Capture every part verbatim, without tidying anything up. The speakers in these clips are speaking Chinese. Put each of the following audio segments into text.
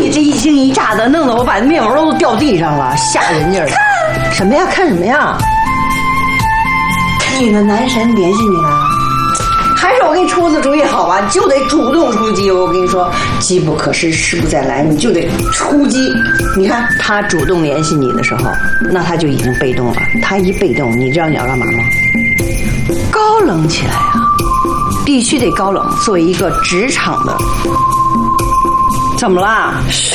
这这一惊一乍的，弄得我把面膜都掉地上了，吓人劲儿。看什么呀？看什么呀？你的男神联系你了？还是我给你出个主意好吧？就得主动出击。我跟你说，机不可失，失不再来，你就得出击。你看他主动联系你的时候，那他就已经被动了。他一被动，你知道你要干嘛吗？高冷起来啊！必须得高冷。作为一个职场的，怎么啦？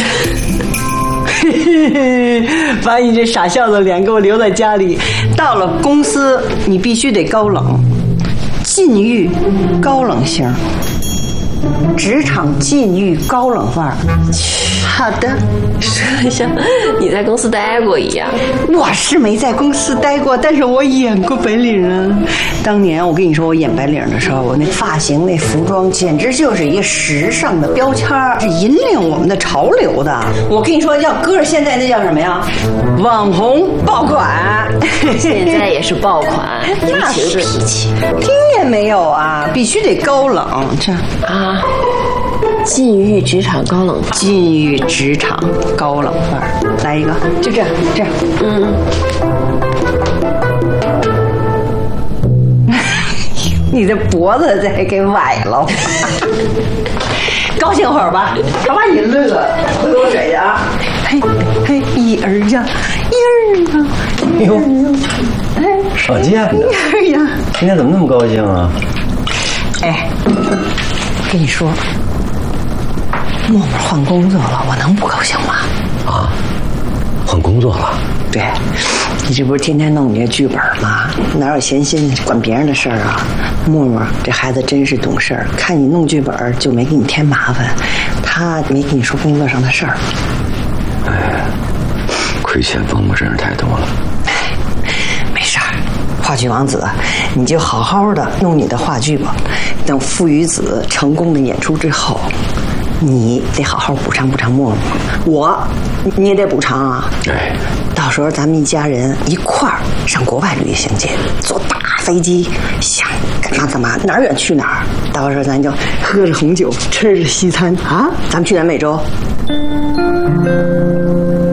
把你这傻笑的脸给我留在家里。到了公司，你必须得高冷。禁欲高冷型，职场禁欲高冷范儿。好的， 说的像你在公司待过一样。 我是没在公司待过，但是我演过白领啊。当年我跟你说，我演白领的时候，我那发型、那服装，简直就是一个时尚的标签，是引领我们的潮流的。我跟你说，要搁着现在那叫什么呀？网红爆款。 现在也是爆款， 那是脾气。 听见没有啊？必须得高冷，这啊。禁欲职场高冷范儿， 禁欲职场高冷范儿，来一个，就这样，这样， 嗯。 你这脖子再给崴了，高兴会儿吧，干嘛你乐？喝口水去啊！嘿，嘿，一儿呀，一儿呀， 哎呦，少见的， 一儿呀， 今天怎么那么高兴啊？ 哎，跟你说。默默换工作了，我能不高兴吗？ 啊，换工作了？ 对，你这不是天天弄你这剧本吗？哪有闲心管别人的事儿啊？默默这孩子真是懂事儿，看你弄剧本就没给你添麻烦，他没跟你说工作上的事儿。 哎，亏欠风波真是太多了。 没事儿，话剧王子，你就好好的弄你的话剧吧。等父与子成功的演出之后。你得好好补偿补偿默默，我你也得补偿啊！ 哎， 到时候咱们一家人一块儿上国外旅行去，坐大飞机，想干嘛干嘛，哪儿远去哪儿。到时候咱就喝着红酒，吃着西餐啊！咱们去南美洲，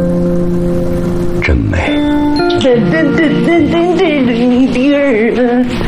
真美。 噔噔噔噔噔噔，你的儿子。